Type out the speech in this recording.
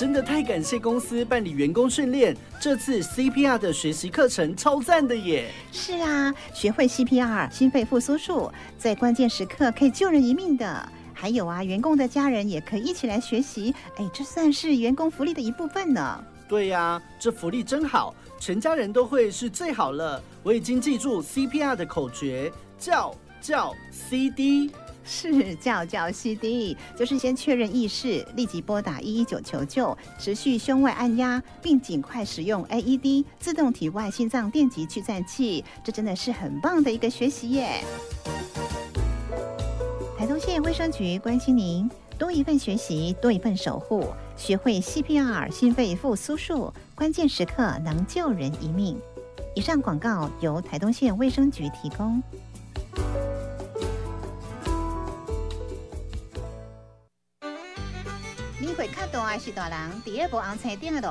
真的太感谢公司办理员工训练，这次 CPR 的学习课程超赞的耶！ 是啊，学会 CPR 心肺复苏术，在关键时刻可以救人一命的。还有啊，员工的家人也可以一起来学习，这算是员工福利的一部分呢。 对呀，这福利真好，全家人都会是最好了。我已经记住 CPR 的口诀，叫 CD。 是叫 CD， 就是先确认意识，立即拨打119求救，持续胸外按压，并尽快使用 AED 自动体外心脏电极去颤器，这真的是很棒的一个学习耶。台东县卫生局关心您，多一份学习，多一份守护，学会 CPR 心肺复苏术，关键时刻能救人一命。以上广告由台东县卫生局提供。你会较大还是大人？伫个无红青顶的路